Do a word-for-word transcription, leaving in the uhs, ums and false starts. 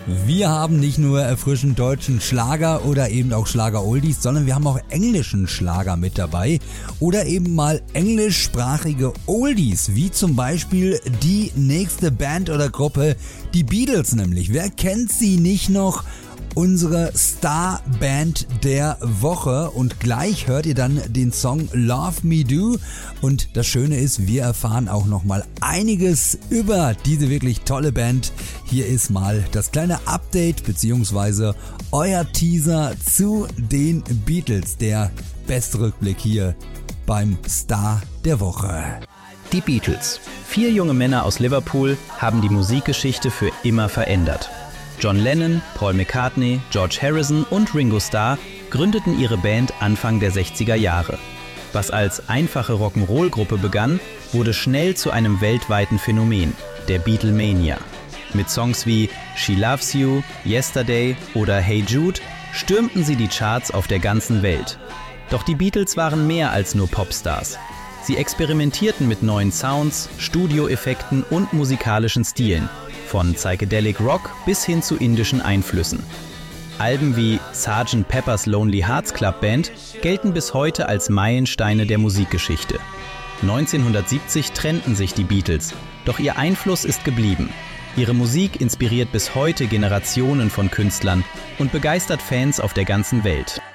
Wir haben nicht nur erfrischend deutschen Schlager oder eben auch Schlager-Oldies, sondern wir haben auch englischen Schlager mit dabei oder eben mal englischsprachige Oldies, wie zum Beispiel die nächste Band oder Gruppe, die Beatles nämlich. Wer kennt sie nicht noch? Unsere Starband der Woche, und gleich hört ihr dann den Song Love Me Do, und das Schöne ist, wir erfahren auch nochmal einiges über diese wirklich tolle Band. Hier ist mal das kleine Update bzw. euer Teaser zu den Beatles, der beste Rückblick hier beim Star der Woche. Die Beatles. Vier junge Männer aus Liverpool haben die Musikgeschichte für immer verändert. John Lennon, Paul McCartney, George Harrison und Ringo Starr gründeten ihre Band Anfang der sechziger Jahre. Was als einfache Rock'n'Roll-Gruppe begann, wurde schnell zu einem weltweiten Phänomen, der Beatlemania. Mit Songs wie She Loves You, Yesterday oder Hey Jude stürmten sie die Charts auf der ganzen Welt. Doch die Beatles waren mehr als nur Popstars. Sie experimentierten mit neuen Sounds, Studioeffekten und musikalischen Stilen. Von Psychedelic Rock bis hin zu indischen Einflüssen. Alben wie Sergeant Pepper's Lonely Hearts Club Band gelten bis heute als Meilensteine der Musikgeschichte. neunzehnhundertsiebzig trennten sich die Beatles, doch ihr Einfluss ist geblieben. Ihre Musik inspiriert bis heute Generationen von Künstlern und begeistert Fans auf der ganzen Welt.